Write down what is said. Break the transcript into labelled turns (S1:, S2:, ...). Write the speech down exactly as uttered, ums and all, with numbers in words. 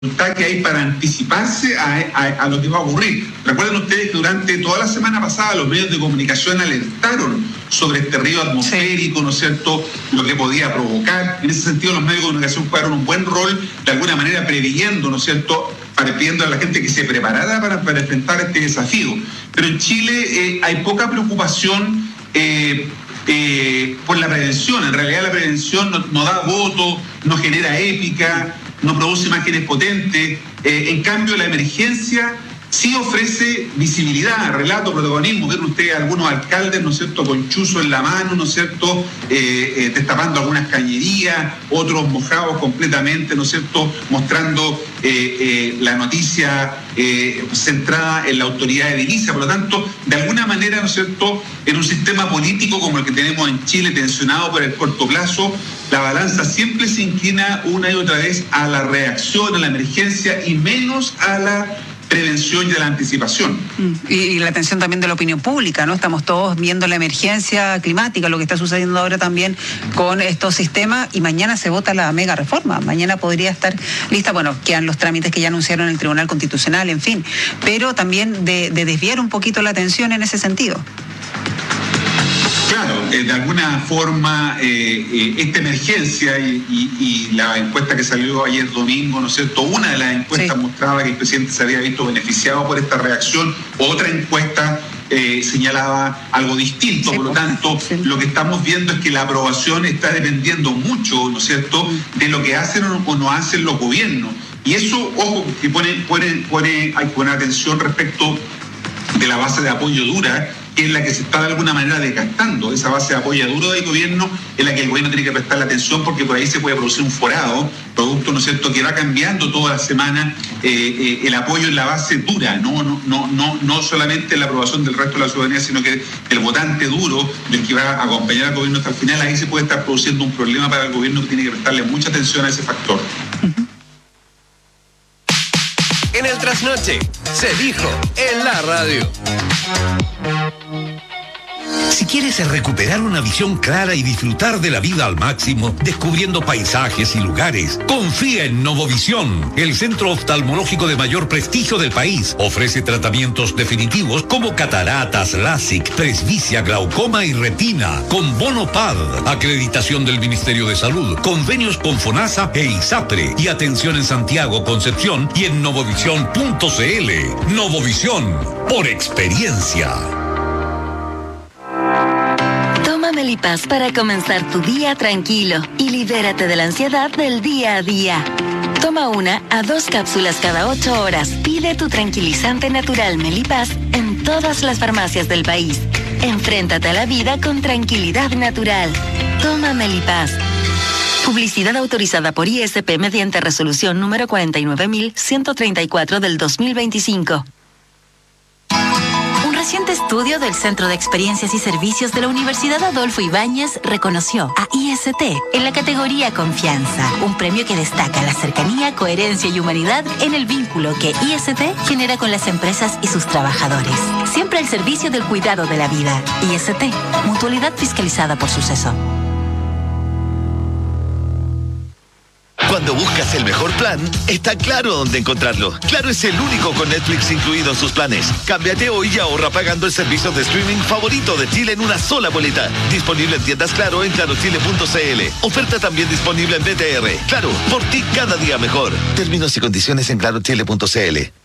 S1: que hay para anticiparse a, a, a lo que va a ocurrir. Recuerden ustedes que durante toda la semana pasada los medios de comunicación alertaron sobre este río atmosférico, sí. ¿no es cierto?, lo que podía provocar. En ese sentido, los medios de comunicación jugaron un buen rol, de alguna manera previendo, ¿no es cierto?, para pidiendo a la gente que se preparara para, para enfrentar este desafío. Pero en Chile eh, hay poca preocupación eh, eh, por la prevención. En realidad la prevención no, no da voto, no genera épica, no produce imágenes potentes. Eh, en cambio, la emergencia sí ofrece visibilidad, relato, protagonismo. Ven ustedes algunos alcaldes, ¿no es cierto?, con chuzo en la mano, ¿no es cierto?, eh, eh, destapando algunas cañerías, otros mojados completamente, ¿no es cierto?, mostrando eh, eh, la noticia eh, centrada en la autoridad edilicia. Por lo tanto, de alguna manera, ¿no es cierto?, en un sistema político como el que tenemos en Chile, tensionado por el corto plazo, la balanza siempre se inclina una y otra vez a la reacción, a la emergencia y menos a la prevención y de la anticipación.
S2: Y, y la atención también de la opinión pública, ¿no? Estamos todos viendo la emergencia climática, lo que está sucediendo ahora también con estos sistemas, y mañana se vota la mega reforma. Mañana podría estar lista, bueno, quedan los trámites que ya anunciaron el Tribunal Constitucional, en fin, pero también de, de desviar un poquito la atención en ese sentido.
S1: Claro, eh, de alguna forma eh, eh, esta emergencia y, y, y la encuesta que salió ayer domingo, ¿no es cierto? Una de las encuestas sí. mostraba que el presidente se había visto beneficiado por esta reacción. Otra encuesta eh, señalaba algo distinto. Sí, por lo tanto, sí. lo que estamos viendo es que la aprobación está dependiendo mucho, ¿no es cierto?, de lo que hacen o no hacen los gobiernos. Y eso, ojo, que pone, pone, pone, hay que poner atención respecto de la base de apoyo dura, que es la que se está de alguna manera desgastando. Esa base de apoyo duro del gobierno es la que el gobierno tiene que prestarle atención, porque por ahí se puede producir un forado, producto, ¿no es cierto?, que va cambiando toda la semana eh, eh, el apoyo en la base dura, no, no, no, no, no solamente la aprobación del resto de la ciudadanía, sino que el votante duro, el que va a acompañar al gobierno hasta el final. Ahí se puede estar produciendo un problema para el gobierno, que tiene que prestarle mucha atención a ese factor.
S3: En el trasnoche, se dijo en la radio.
S4: Si quieres recuperar una visión clara y disfrutar de la vida al máximo, descubriendo paisajes y lugares, confía en Novovisión, el centro oftalmológico de mayor prestigio del país. Ofrece tratamientos definitivos como cataratas, LASIK, presbicia, glaucoma y retina, con bono P A D, acreditación del Ministerio de Salud, convenios con FONASA e ISAPRE, y atención en Santiago, Concepción y en novovisión punto c l. Novovisión, por experiencia.
S5: Melipaz para comenzar tu día tranquilo y libérate de la ansiedad del día a día. Toma una a dos cápsulas cada ocho horas. Pide tu tranquilizante natural Melipaz en todas las farmacias del país. Enfréntate a la vida con tranquilidad natural. Toma Melipaz. Publicidad autorizada por I S P mediante resolución número cuarenta y nueve mil ciento treinta y cuatro del dos mil veinticinco. Un reciente estudio del Centro de Experiencias y Servicios de la Universidad Adolfo Ibáñez reconoció a I S T en la categoría Confianza, un premio que destaca la cercanía, coherencia y humanidad en el vínculo que I S T genera con las empresas y sus trabajadores. Siempre al servicio del cuidado de la vida. I S T, mutualidad fiscalizada por Suceso.
S6: Cuando buscas el mejor plan, está Claro dónde encontrarlo. Claro es el único con Netflix incluido en sus planes. Cámbiate hoy y ahorra pagando el servicio de streaming favorito de Chile en una sola boleta. Disponible en tiendas Claro en claro chile punto c l. Oferta también disponible en B T R. Claro, por ti cada día mejor. Términos y condiciones en claro chile punto c l.